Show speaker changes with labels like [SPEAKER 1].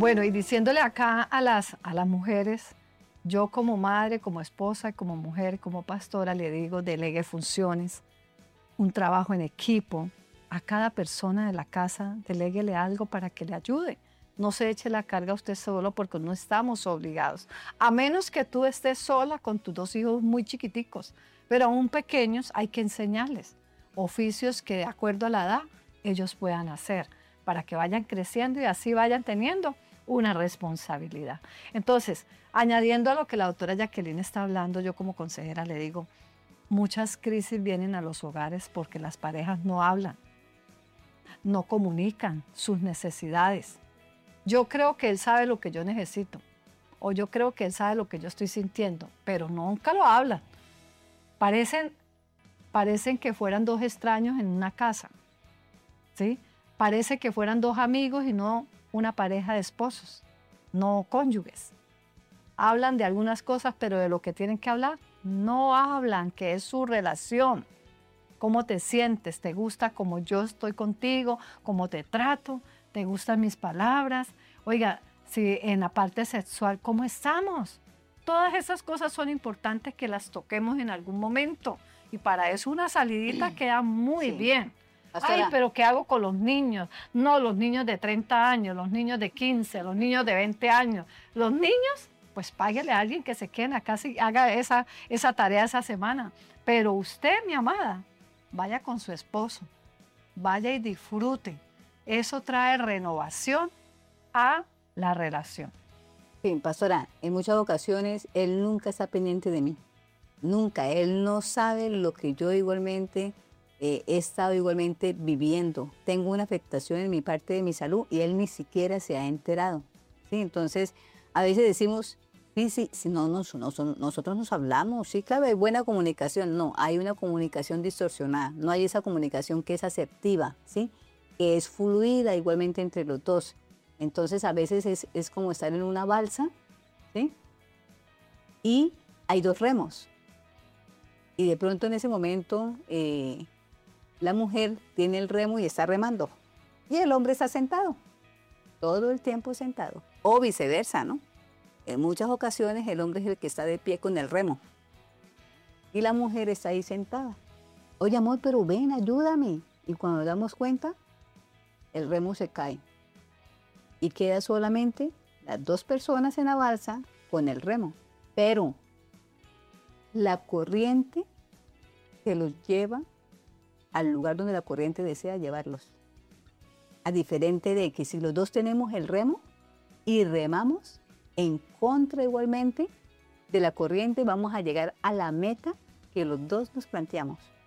[SPEAKER 1] Bueno, y diciéndole acá a las mujeres, yo como madre, como esposa, como mujer, como pastora, le digo, delegue funciones, un trabajo en equipo. A cada persona de la casa, deléguele algo para que le ayude. No se eche la carga a usted solo porque no estamos obligados. A menos que tú estés sola con tus dos hijos muy chiquiticos, pero aún pequeños hay que enseñarles oficios que de acuerdo a la edad ellos puedan hacer para que vayan creciendo y así vayan teniendo una responsabilidad. Entonces, añadiendo a lo que la doctora Jacqueline está hablando, yo como consejera le digo, muchas crisis vienen a los hogares porque las parejas no hablan, no comunican sus necesidades. Yo creo que él sabe lo que yo necesito, o yo creo que él sabe lo que yo estoy sintiendo, pero nunca lo hablan. Parecen que fueran dos extraños en una casa, ¿sí? Parece que fueran dos amigos y no una pareja de esposos, no cónyuges. Hablan de algunas cosas, pero de lo que tienen que hablar, no hablan, que es su relación. ¿Cómo te sientes? ¿Te gusta cómo yo estoy contigo? ¿Cómo te trato? ¿Te gustan mis palabras? Oiga, si en la parte sexual, ¿cómo estamos? Todas esas cosas son importantes que las toquemos en algún momento. Y para eso una salidita queda muy bien.
[SPEAKER 2] Pastora.
[SPEAKER 1] Ay, pero ¿qué hago con los niños? No, los niños de 30 años, los niños de 15, los niños de 20 años. Los niños, pues páguele a alguien que se quede en la casa y haga esa tarea esa semana. Pero usted, mi amada, vaya con su esposo, vaya y disfrute. Eso trae renovación a la relación.
[SPEAKER 2] Sí, pastora, en muchas ocasiones él nunca está pendiente de mí. Nunca. Él no sabe lo que yo igualmente he estado igualmente viviendo. Tengo una afectación en mi parte de mi salud y él ni siquiera se ha enterado. ¿Sí? Entonces, a veces decimos, sí, no, nosotros nos hablamos. Sí, claro, hay buena comunicación. No, hay una comunicación distorsionada. No hay esa comunicación que es asertiva, ¿sí? Que es fluida igualmente entre los dos. Entonces, a veces es como estar en una balsa, ¿sí? Y hay dos remos. Y de pronto en ese momento la mujer tiene el remo y está remando. Y el hombre está sentado, todo el tiempo sentado. O viceversa, ¿no? En muchas ocasiones el hombre es el que está de pie con el remo. Y la mujer está ahí sentada. Oye, amor, pero ven, ayúdame. Y cuando nos damos cuenta, el remo se cae. Y queda solamente las dos personas en la balsa con el remo. Pero la corriente que los lleva al lugar donde la corriente desea llevarlos. A diferente de que si los dos tenemos el remo y remamos en contra igualmente de la corriente, vamos a llegar a la meta que los dos nos planteamos.